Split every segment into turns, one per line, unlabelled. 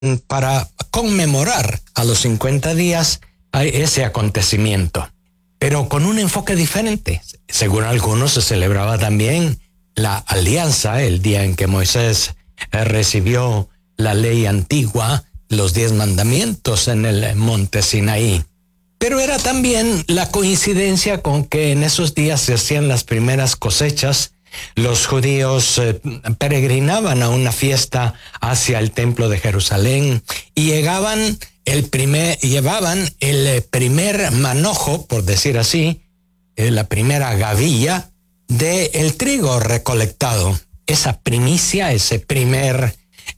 para conmemorar a los 50 días a ese acontecimiento, pero con un enfoque diferente. Según algunos, se celebraba también la alianza, el día en que Moisés recibió la ley antigua, los 10 mandamientos en el monte Sinaí. Pero era también la coincidencia con que en esos días se hacían las primeras cosechas. Los judíos peregrinaban a una fiesta hacia el templo de Jerusalén y llevaban el primer manojo, por decir así, la primera gavilla del trigo recolectado. Esa primicia, ese primer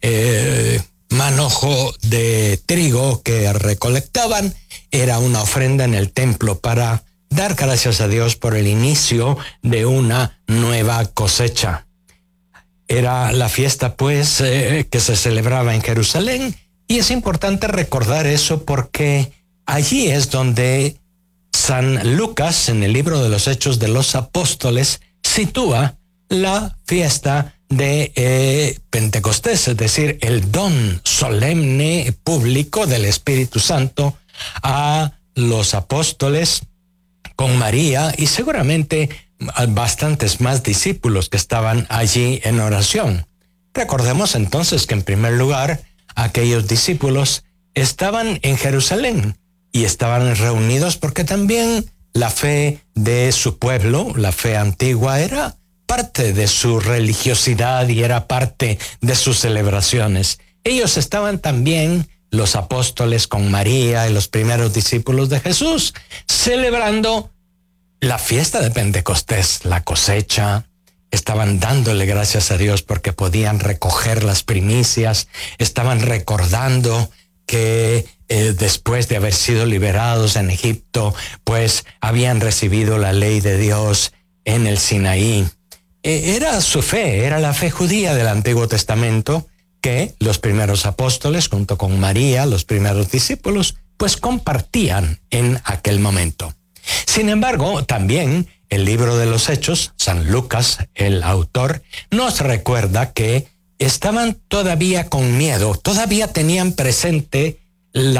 manojo de trigo que recolectaban, era una ofrenda en el templo para dar gracias a Dios por el inicio de una nueva cosecha. Era la fiesta, pues, que se celebraba en Jerusalén, y es importante recordar eso porque allí es donde San Lucas, en el libro de los Hechos de los Apóstoles, sitúa la fiesta de Pentecostés, es decir, el don solemne público del Espíritu Santo a los apóstoles con María y seguramente bastantes más discípulos que estaban allí en oración. Recordemos entonces que en primer lugar aquellos discípulos estaban en Jerusalén y estaban reunidos porque también la fe de su pueblo, la fe antigua, era parte de su religiosidad y era parte de sus celebraciones. Ellos estaban también, los apóstoles con María y los primeros discípulos de Jesús, celebrando la fiesta de Pentecostés, la cosecha. Estaban dándole gracias a Dios porque podían recoger las primicias, estaban recordando que después de haber sido liberados en Egipto, pues habían recibido la ley de Dios en el Sinaí. Era su fe, era la fe judía del Antiguo Testamento que los primeros apóstoles, junto con María, los primeros discípulos, pues compartían en aquel momento. Sin embargo, también el libro de los Hechos, San Lucas, el autor, nos recuerda que estaban todavía con miedo, todavía tenían presente el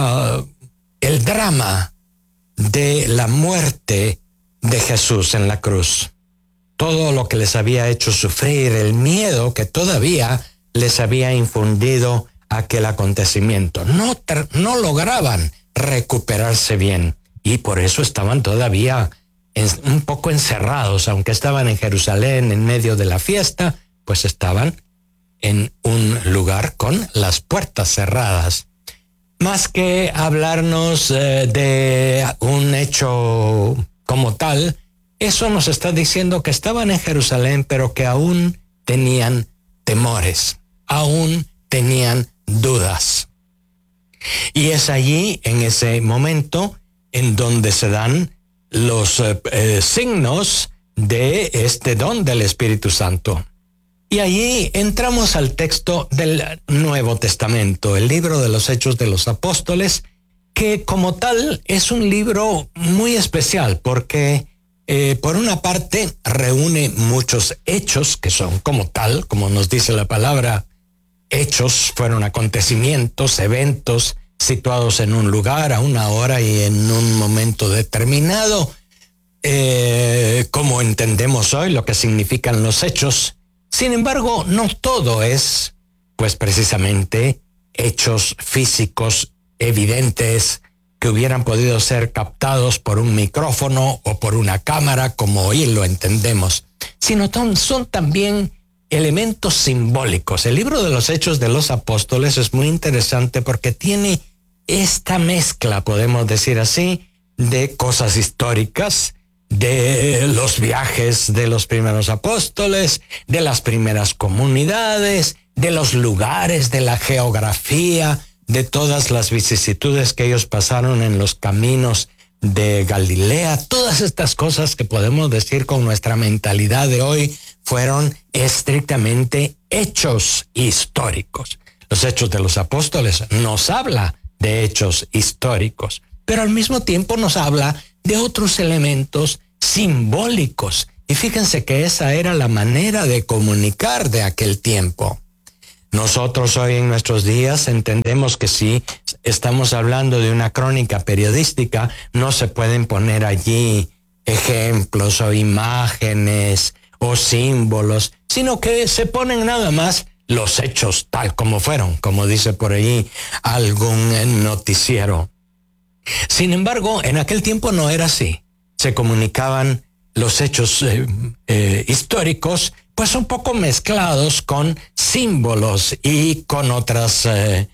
drama de la muerte de Jesús en la cruz. Todo lo que les había hecho sufrir, el miedo que todavía les había infundido aquel acontecimiento. No lograban recuperarse bien y por eso estaban todavía un poco encerrados, aunque estaban en Jerusalén en medio de la fiesta, pues estaban en un lugar con las puertas cerradas. Más que hablarnos de un hecho como tal, eso nos está diciendo que estaban en Jerusalén, pero que aún tenían temores, aún tenían dudas. Y es allí, en ese momento, en donde se dan los signos de este don del Espíritu Santo. Y allí entramos al texto del Nuevo Testamento, el libro de los Hechos de los Apóstoles, que como tal es un libro muy especial porque por una parte reúne muchos hechos que son como tal, como nos dice la palabra, hechos fueron acontecimientos, eventos situados en un lugar, a una hora y en un momento determinado, como entendemos hoy lo que significan los hechos. Sin embargo, no todo es, pues precisamente, hechos físicos evidentes que hubieran podido ser captados por un micrófono o por una cámara, como hoy lo entendemos, sino son también elementos simbólicos. El libro de los Hechos de los Apóstoles es muy interesante porque tiene esta mezcla, podemos decir así, de cosas históricas, de los viajes de los primeros apóstoles, de las primeras comunidades, de los lugares, de la geografía, de todas las vicisitudes que ellos pasaron en los caminos de Galilea. Todas estas cosas que podemos decir con nuestra mentalidad de hoy fueron estrictamente hechos históricos. Los Hechos de los Apóstoles nos habla de hechos históricos, pero al mismo tiempo nos habla de otros elementos simbólicos. Y fíjense que esa era la manera de comunicar de aquel tiempo. Nosotros hoy en nuestros días entendemos que si estamos hablando de una crónica periodística, no se pueden poner allí ejemplos o imágenes o símbolos, sino que se ponen nada más los hechos tal como fueron, como dice por ahí algún noticiero. Sin embargo, en aquel tiempo no era así. Se comunicaban los hechos históricos, pues un poco mezclados con símbolos y con otras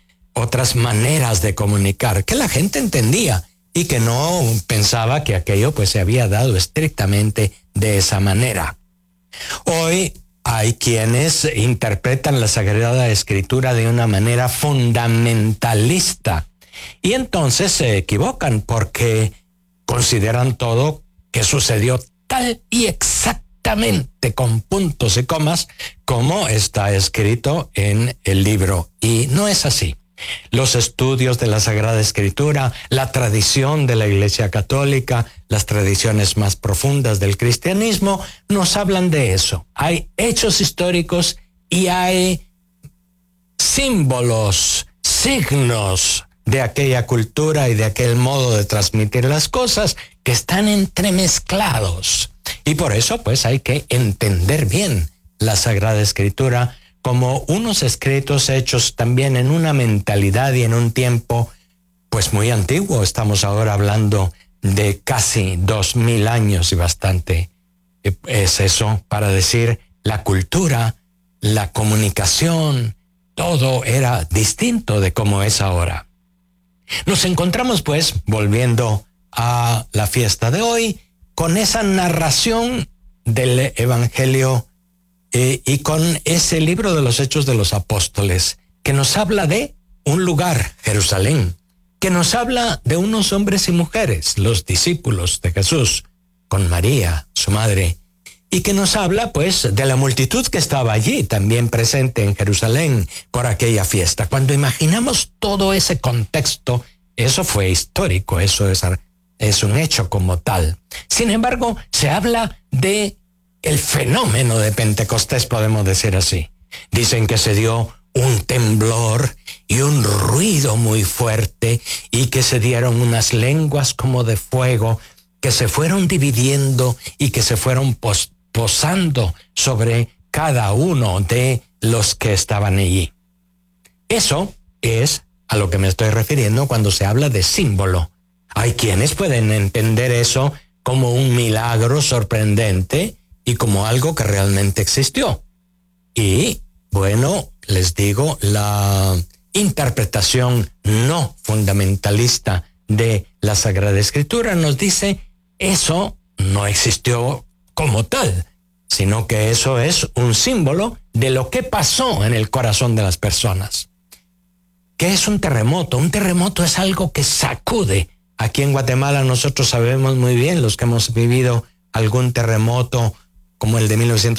maneras de comunicar que la gente entendía y que no pensaba que aquello pues se había dado estrictamente de esa manera. Hoy hay quienes interpretan la Sagrada Escritura de una manera fundamentalista y entonces se equivocan porque consideran todo que sucedió tal y exactamente con puntos y comas como está escrito en el libro. Y no es así. Los estudios de la Sagrada Escritura, la tradición de la Iglesia Católica, las tradiciones más profundas del cristianismo nos hablan de eso. Hay hechos históricos y hay símbolos, signos de aquella cultura y de aquel modo de transmitir las cosas que están entremezclados. Y por eso pues hay que entender bien la Sagrada Escritura como unos escritos hechos también en una mentalidad y en un tiempo pues muy antiguo. Estamos ahora hablando de casi 2000 años y bastante. Es eso para decir la cultura, la comunicación, todo era distinto de como es ahora. Nos encontramos pues, volviendo a la fiesta de hoy, con esa narración del Evangelio y con ese libro de los Hechos de los Apóstoles, que nos habla de un lugar, Jerusalén, que nos habla de unos hombres y mujeres, los discípulos de Jesús, con María, su madre, y que nos habla pues de la multitud que estaba allí, también presente en Jerusalén por aquella fiesta. Cuando imaginamos todo ese contexto, eso fue histórico, eso es un hecho como tal. Sin embargo, se habla de el fenómeno de Pentecostés, podemos decir así. Dicen que se dio un temblor y un ruido muy fuerte y que se dieron unas lenguas como de fuego que se fueron dividiendo y que se fueron posando sobre cada uno de los que estaban allí. Eso es a lo que me estoy refiriendo cuando se habla de símbolo. Hay quienes pueden entender eso como un milagro sorprendente y como algo que realmente existió. Y, bueno, les digo, la interpretación no fundamentalista de la Sagrada Escritura nos dice eso no existió como tal, sino que eso es un símbolo de lo que pasó en el corazón de las personas. ¿Qué es un terremoto? Un terremoto es algo que sacude. Aquí en Guatemala nosotros sabemos muy bien, los que hemos vivido algún terremoto como el de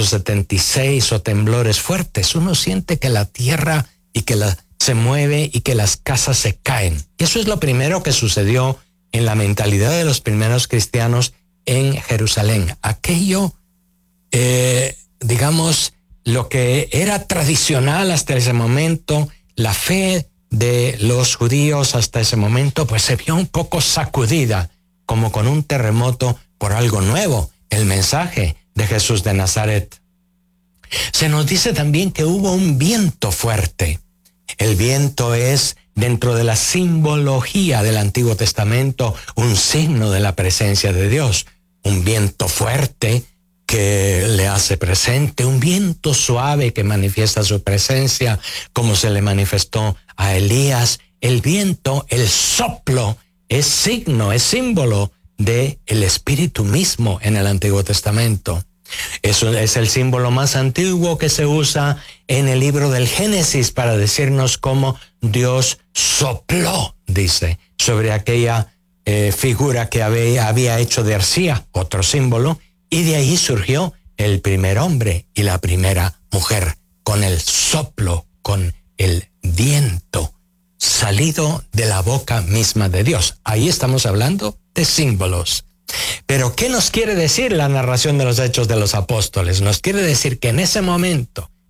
1976 o temblores fuertes, uno siente que la tierra se mueve y que las casas se caen. Y eso es lo primero que sucedió en la mentalidad de los primeros cristianos en Jerusalén. Aquello, digamos, lo que era tradicional hasta ese momento, la fe de los judíos hasta ese momento, pues se vio un poco sacudida, como con un terremoto por algo nuevo, el mensaje de Jesús de Nazaret. Se nos dice también que hubo un viento fuerte. El viento es, dentro de la simbología del Antiguo Testamento, un signo de la presencia de Dios. Un viento fuerte que le hace presente, un viento suave que manifiesta su presencia, como se le manifestó a Elías. El viento, el soplo, es signo, es símbolo del Espíritu mismo en el Antiguo Testamento. Eso es el símbolo más antiguo que se usa en el libro del Génesis para decirnos cómo Dios sopló, dice, sobre aquella figura que había hecho de arcilla, otro símbolo, y de ahí surgió el primer hombre y la primera mujer, con el soplo, con el viento, salido de la boca misma de Dios. Ahí estamos hablando de símbolos. Pero ¿qué nos quiere decir la narración de los Hechos de los Apóstoles? Nos quiere decir que en ese momento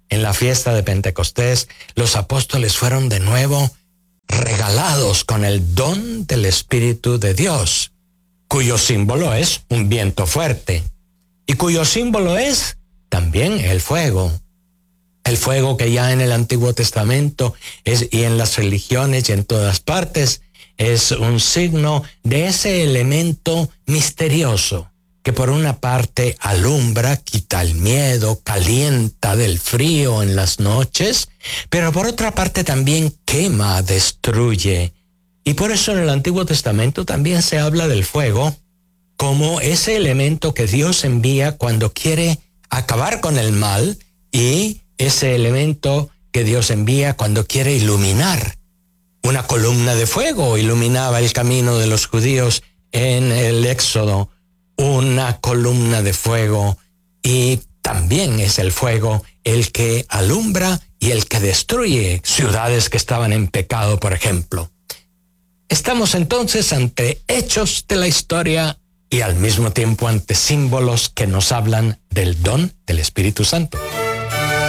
en la fiesta de Pentecostés, los apóstoles fueron de nuevo regalados con el don del Espíritu de Dios, cuyo símbolo es un viento fuerte y cuyo símbolo es también el fuego. El fuego que ya en el Antiguo Testamento y en las religiones y en todas partes es un signo de ese elemento misterioso que por una parte alumbra, quita el miedo, calienta del frío en las noches, pero por otra parte también quema, destruye. Y por eso en el Antiguo Testamento también se habla del fuego como ese elemento que Dios envía cuando quiere acabar con el mal y ese elemento que Dios envía cuando quiere iluminar. Una columna de fuego iluminaba el camino de los judíos en el Éxodo, una columna de fuego, y también es el fuego el que alumbra y el que destruye ciudades que estaban en pecado, por ejemplo. Estamos entonces ante hechos de la historia y al mismo tiempo ante símbolos que nos hablan del don del Espíritu Santo.